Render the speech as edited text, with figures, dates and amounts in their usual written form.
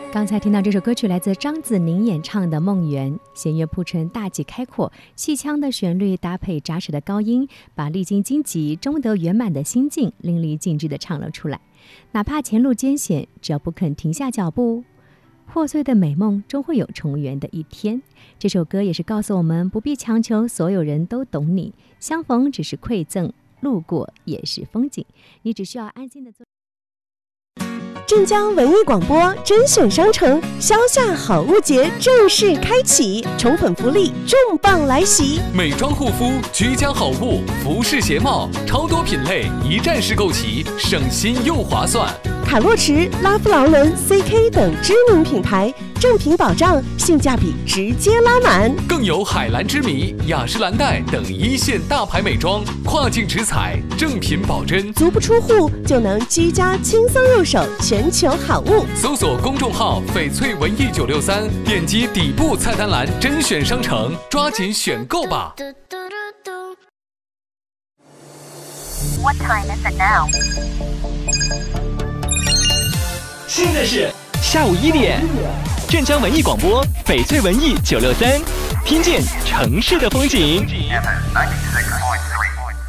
刚才听到这首歌曲来自张子宁演唱的《梦圆》，弦乐铺陈大气开阔，气腔的旋律搭配扎实的高音，把历经荆棘终得圆满的心境淋漓尽致地唱了出来。哪怕前路艰险，只要不肯停下脚步，破碎的美梦终会有重圆的一天。这首歌也是告诉我们，不必强求所有人都懂你，相逢只是馈赠，路过也是风景，你只需要安心的做。 镇江文艺广播甄选商城销夏好物节正式开启，宠粉福利重磅来袭！ 美妆护肤、居家好物、服饰鞋帽，超多品类一站式购齐，省心又划算。 卡洛驰、拉夫劳伦、CK 等知名品牌，正品保障，性价比直接拉满。 更有海蓝之谜、雅诗兰黛等一线大牌美妆，跨境直采，正品保真， 足不出户就能居家轻松入手全球好物。 搜索公众号翡翠文艺963，点击底部菜单栏甄选商城，抓紧选购吧。 What time is it now? 现在是下午1点，镇江文艺广播翡翠文艺963，听见城市的风景。